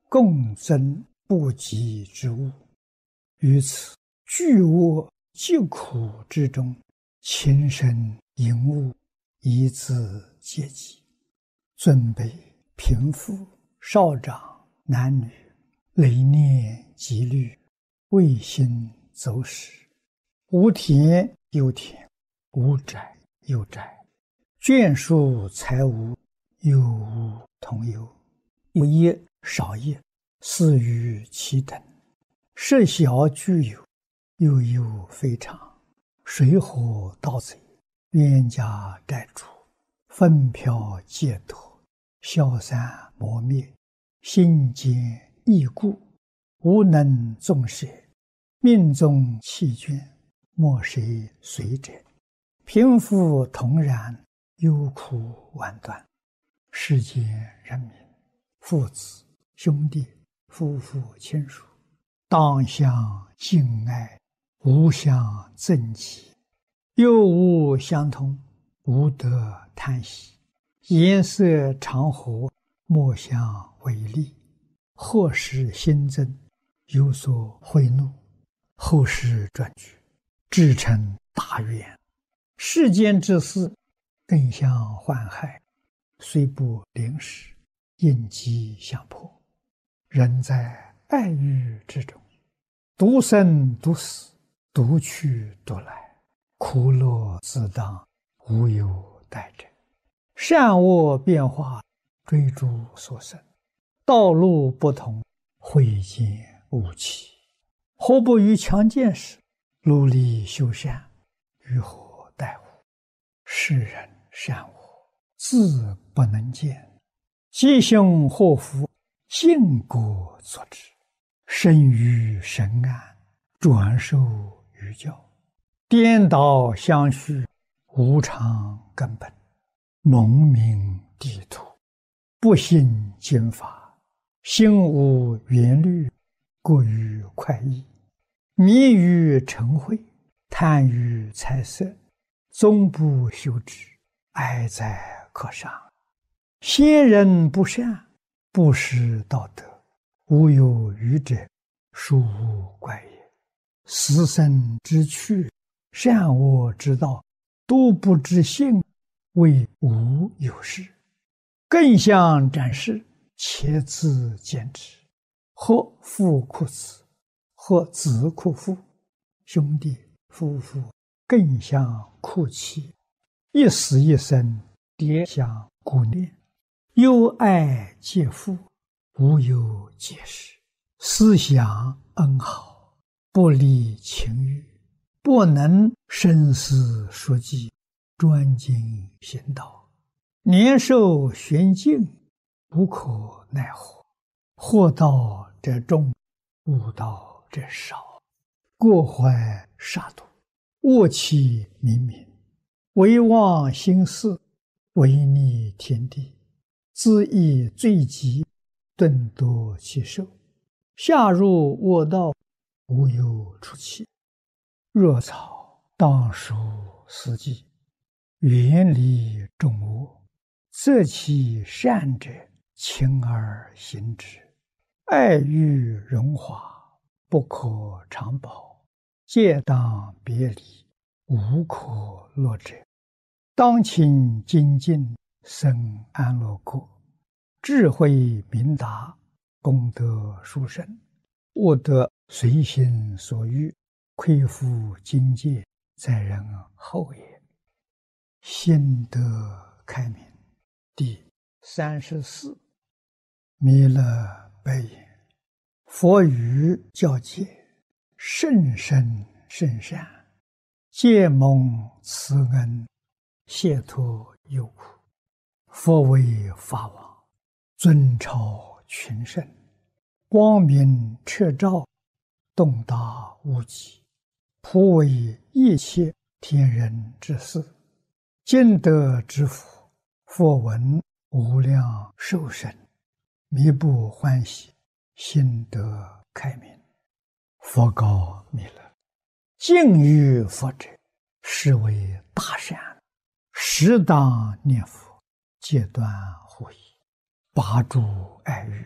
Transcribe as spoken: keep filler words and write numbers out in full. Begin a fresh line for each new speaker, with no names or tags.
共增不及之物。于此巨恶疾苦之中，情深淫恶，以自戒己。尊卑贫富少长男女，累念积虑，未心走使，无田有田，无宅有宅，眷属财物，有无同有，有业少业，似于其等。设小具有，有有非常，水火盗贼，冤家债主，纷飘戒脱，消散磨灭，心坚易固，无能纵舍，命中弃眷，莫谁随者。贫富同然，忧苦万端。世间人民，父子兄弟，夫妇亲属，当相敬爱，无相憎忌，有无相通，无得贪喜。颜色常和，莫相违逆。或使新增，有所贿赂，后世转举，至成大愿。世间之事，更相患害，虽不临时，应机相迫。人在爱欲之中，独生独死，独去独来，苦乐自当，无有待者。善恶变化，追逐所生，道路不同，慧见无期。何不于强健时，努力修善，于何待乎？世人善恶，自不能见，吉凶祸福，尽果作之。生于神安，转受于教，颠倒相续，无常根本，蒙名地土，不信经法，心无缘虑，过于快意，迷于尘秽，贪于财色，终不修之，哀哉可伤。先人不善，不识道德，无有余者，殊无怪也。死生之趣，善恶之道，都不知性，谓无有事。更相展示，且自见之。或父哭子，或子哭父，兄弟夫妇更相哭泣，一死一生，迭相顾念。忧爱皆父，无有解释。思想恩好，不离情欲，不能深思熟记，专精行道。年寿玄静，无可奈何。祸道者众，悟道者少。过怀杀戮，恶气冥冥，唯忘心事，违逆天地，自益罪极，顿夺其寿。下入恶道，无有出期。若草当属四季，远离众恶，择其善者，勤而行之。爱欲荣华，不可长保，戒当别离，无可乐者。当勤精进，生安乐国，智慧明达，功德殊胜，悟得随心所欲，亏负境界，在人后也。心得开明。第三十四。弥勒白言：佛语教戒，甚深甚善，皆蒙慈恩，解脱忧苦。佛为法王，尊超群圣，光明彻照，洞达无极，普为一切天人之事。今得之福，佛闻无量寿生，弥不欢喜，心得开明。佛告弥勒：敬于佛者，是为大善，适当念佛，戒断护疑，拔诸爱欲，